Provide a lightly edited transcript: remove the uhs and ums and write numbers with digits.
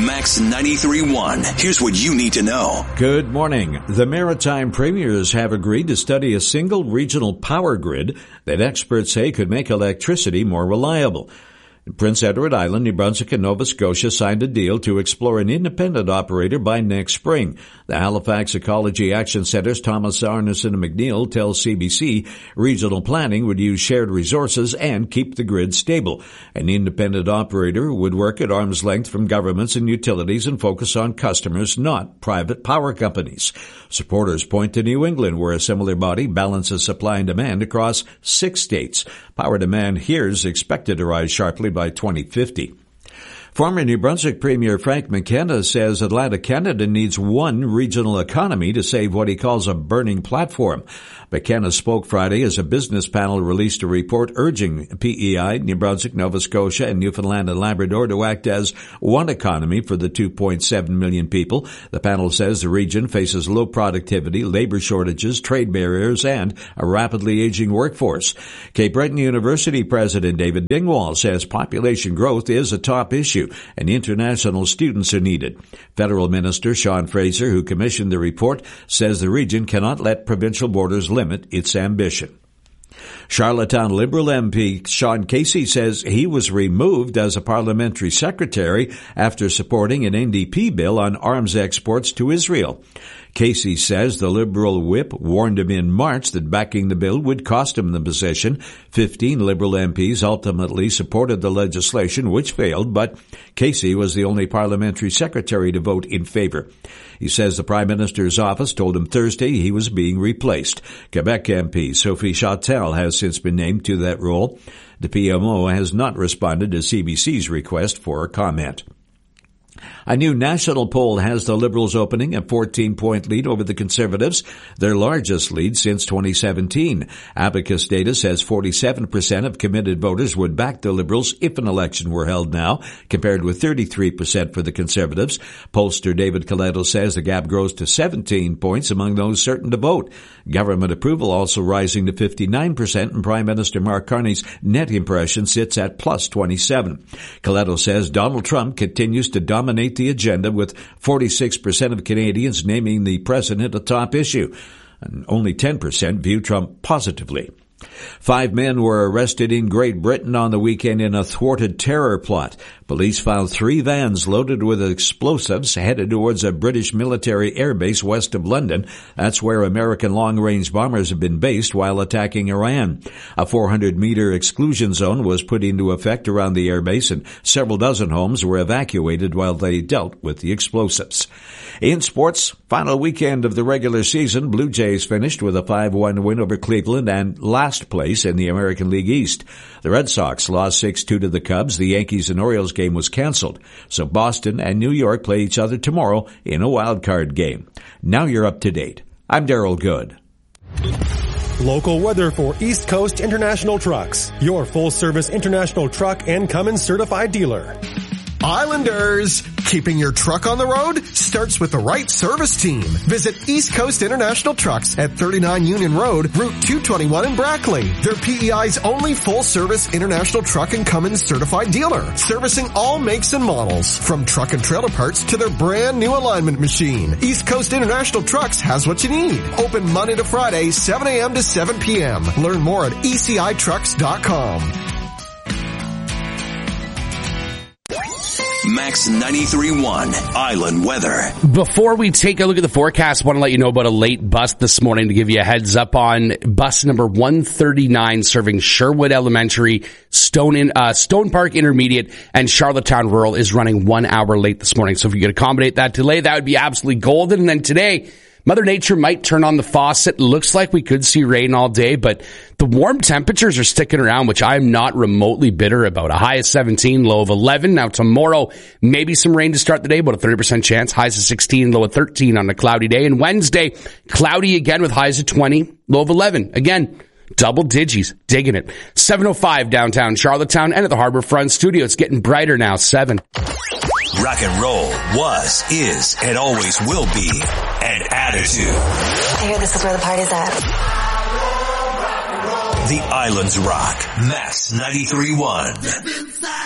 Max 93.1. Here's what you need to know. Good morning. The Maritime Premiers have agreed to study a single regional power grid that experts say could make electricity more reliable. Prince Edward Island, New Brunswick, and Nova Scotia signed a deal to explore an independent operator by next spring. The Halifax Ecology Action Center's Thomas Arneson McNeil tells CBC regional planning would use shared resources and keep the grid stable. An independent operator would work at arm's length from governments and utilities and focus on customers, not private power companies. Supporters point to New England, where a similar body balances supply and demand across 6 states. Power demand here is expected to rise sharply by 2050. Former New Brunswick Premier Frank McKenna says Atlantic Canada needs one regional economy to save what he calls a burning platform. McKenna spoke Friday as a business panel released a report urging PEI, New Brunswick, Nova Scotia, and Newfoundland and Labrador to act as one economy for the 2.7 million people. The panel says the region faces low productivity, labor shortages, trade barriers, and a rapidly aging workforce. Cape Breton University President David Dingwall says population growth is a top issue and international students are needed. Federal Minister Sean Fraser, who commissioned the report, says the region cannot let provincial borders limit its ambition. Charlottetown Liberal MP Sean Casey says he was removed as a parliamentary secretary after supporting an NDP bill on arms exports to Israel. Casey says the Liberal whip warned him in March that backing the bill would cost him the position. 15 Liberal MPs ultimately supported the legislation, which failed, but Casey was the only parliamentary secretary to vote in favor. He says the Prime Minister's office told him Thursday he was being replaced. Quebec MP Sophie Châtel has since been named to that role. The PMO has not responded to CBC's request for a comment. A new national poll has the Liberals opening a 14-point lead over the Conservatives, their largest lead since 2017. Abacus data says 47% of committed voters would back the Liberals if an election were held now, compared with 33% for the Conservatives. Pollster David Coletto says the gap grows to 17 points among those certain to vote. Government approval also rising to 59%, and Prime Minister Mark Carney's net impression sits at plus 27. Coletto says Donald Trump continues to dominate the agenda, with 46% of Canadians naming the president a top issue, and only 10% view Trump positively. 5 men were arrested in Great Britain on the weekend in a thwarted terror plot. Police found 3 vans loaded with explosives headed towards a British military airbase west of London. That's where American long-range bombers have been based while attacking Iran. A 400-meter exclusion zone was put into effect around the airbase, and several dozen homes were evacuated while they dealt with the explosives. In sports, final weekend of the regular season, Blue Jays finished with a 5-1 win over Cleveland and last place in the American League East. The Red Sox lost 6-2 to the Cubs. The Yankees and Orioles game was canceled. So Boston and New York play each other tomorrow in a wild card game. Now you're up to date. I'm Darryl Good. Local weather for East Coast International Trucks, your full-service international truck and Cummins certified dealer. Islanders, keeping your truck on the road starts with the right service team. Visit East Coast International Trucks at 39 Union Road, Route 221 in Brackley. They're PEI's only full-service international truck and Cummins certified dealer, servicing all makes and models, from truck and trailer parts to their brand new alignment machine. East Coast International Trucks has what you need. Open Monday to Friday, 7 a.m. to 7 p.m. Learn more at ECITrucks.com. Max 93.1 Island Weather. Before we take a look at the forecast, I want to let you know about a late bus this morning to give you a heads up on bus number 139 serving Sherwood Elementary, Stone Park Intermediate, and Charlottetown Rural is running 1 hour late this morning. So if you could accommodate that delay, that would be absolutely golden. And then today, Mother Nature might turn on the faucet. Looks like we could see rain all day, but the warm temperatures are sticking around, which I'm not remotely bitter about. A high of 17, low of 11. Now tomorrow, maybe some rain to start the day, about a 30% chance. Highs of 16, low of 13 on a cloudy day. And Wednesday, cloudy again with highs of 20, low of 11. Again, double digits. Digging it. 7:05 downtown Charlottetown and at the Harborfront Studio. It's getting brighter now, 7. Rock and roll was, is, and always will be an attitude. I hear this is where the party's at. The Islands Rock. Max 93.1.